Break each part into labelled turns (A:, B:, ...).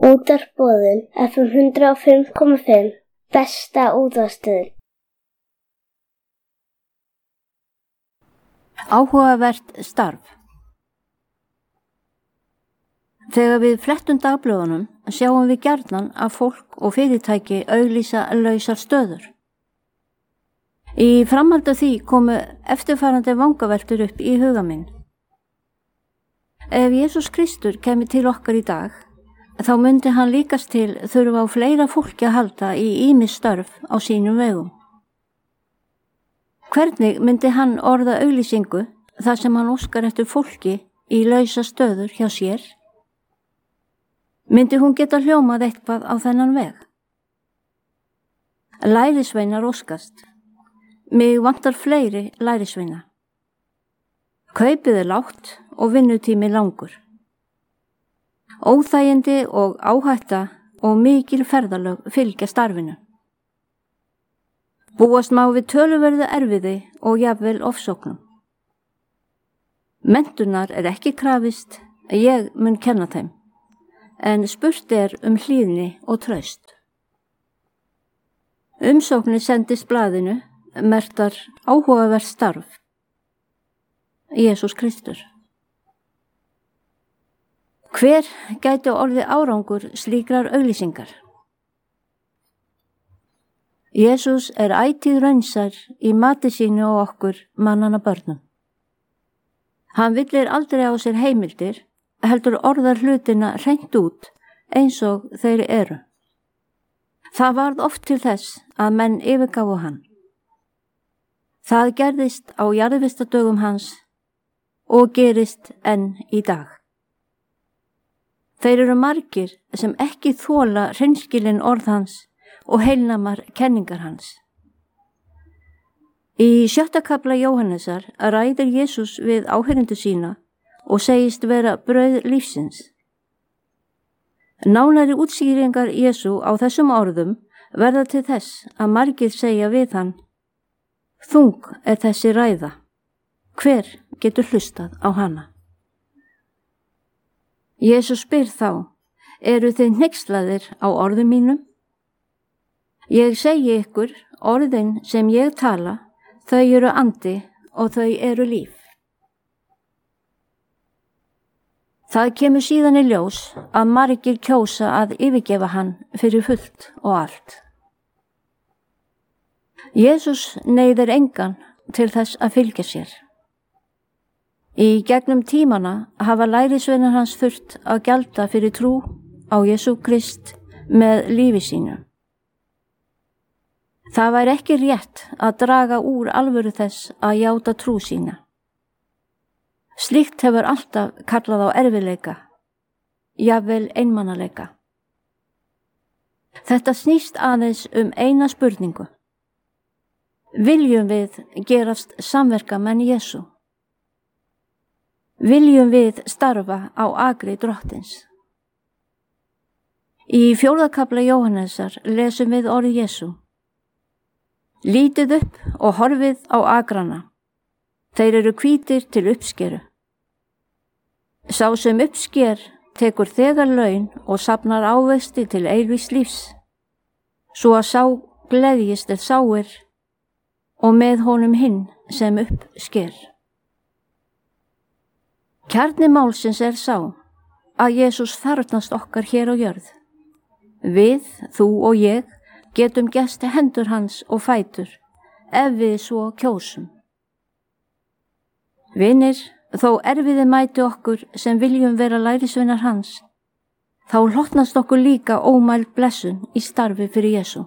A: Útvarpsboðun FM 105,5 besta útvarpsstöðin.
B: Áhugavert starf. Þegar við flettum dagblöðunum sjáum við gjarnan að fólk og fyrirtæki auglýsa lausar stöður. Í framhaldi af því komu eftirfarandi vangaveltur upp í huga minn. Ef Jesús Kristur kemur til okkar í dag, þá myndi hann líkast til þurfa á fleira fólki að halda í ýmis störf á sínum vegum. Hvernig myndi hann orða auglýsingu þar sem hann óskar eftir fólki í lausa stöður hjá sér? Myndi hún geta hljómað eitthvað á þennan veg? Lærisveinar óskast. Mig vantar fleiri lærisveina. Kaupið lágt og vinnutími langur. Óþægindi og áhætta og mikil ferðalög fylgja starfinu. Búast má við töluverðu erfiði og jafnvel ofsóknum. Menntunar ekki krafist, ég mun kenna þeim, en spurt hlýðni og traust. Umsóknir sendist blaðinu, merktar áhugavert starf. Jesús Kristur. Hver gæti orðið árangur slíkrar auglýsingar? Jesús ætíð raunsær í mati sínu og okkur mannanna börnum. Hann villir aldrei á sér heimildir, heldur orðar hlutina hreint út eins og þeir eru. Það varð oft til þess að menn yfirgáfu hann. Það gerðist á jarðvistardögum hans og gerist enn í dag. Þeir eru margir sem ekki þola hreinskilin orð hans og heilnamar kenningar hans. Í 6. kafla Jóhannesar ræðir Jesús við áheyrendur sína og segist vera brauð lífsins. Nánari útskýringar Jesú á þessum orðum verða til þess að margir segja við hann: Þung þessi ræða, hver getur hlustað á hana? Jesús spyr þá: Eru þið hneykslaðir á orðum mínum? Ég segi ykkur, orðin sem ég tala, þau eru andi og þau eru líf. Það kemur síðan í ljós að margir kjósa að yfirgefa hann fyrir fullt og allt. Jesús neyðir engan til þess að fylgja sér. Í gegnum tímana hafa lærisveinar hans þurft að gjalda fyrir trú á Jesú Krist með lífi sínu. Það væri ekki rétt að draga úr alvöru þess að játa trú sína. Slíkt hefur alltaf kallað á erfiðleika, jafnvel einmanaleika. Þetta snýst aðeins eina spurningu. Viljum við gerast samverkamenn Jesú? Viljum við starfa á akri Drottins? Í 4. kafla Jóhannesar lesum við orð Jesú. Lítið upp og horfið á agrana. Þeir eru hvítir til uppskeru. Sá sem uppsker tekur þegar laun og safnar ávexti til eilífs lífs, svo að sá gleðjist sáir og með honum hinn sem uppsker. Kjarni málsins sá að Jesús þarfnast okkar hér á jörð. Við, þú og ég, getum gest hendur hans og fætur, ef við svo kjósum. Vinir, þó erfiði mæti okkur sem viljum vera lærisveinar hans, þá hlotnast okkur líka ómæld blessun í starfi fyrir Jesú.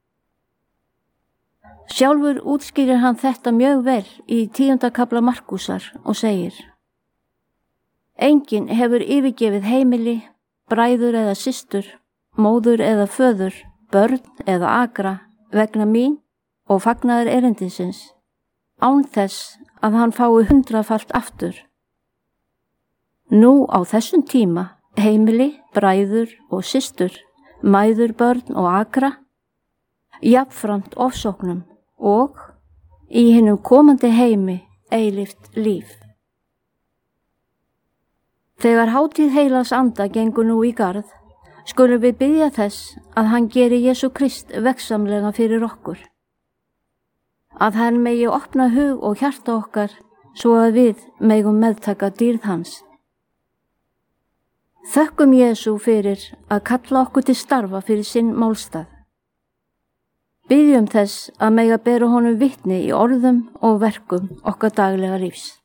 B: Sjálfur útskýrir hann þetta mjög vel í 10. kafla Markúsar og segir: Enginn hefur yfirgefið heimili, bræður eða systur, móður eða föður, börn eða akra vegna mín og fagnaðar erindisins, án þess að hann fái 100-falt aftur. Nú á þessum tíma heimili, bræður og systur, mæður, börn og akra, jafnframt ofsóknum og í hinum komandi heimi eilíft líf. Þegar hátíð heilags anda gengur nú í garð, skulum við biðja þess að hann geri Jesú Krist veggsamlega fyrir okkur. Að hann megi opna hug og hjarta okkar svo að við megum meðtaka dýrð hans. Þökkum Jesú fyrir að kalla okkur til starfa fyrir sinn málstað. Biðjum þess að mega bera honum vitni í orðum og verkum okkar daglega lífs.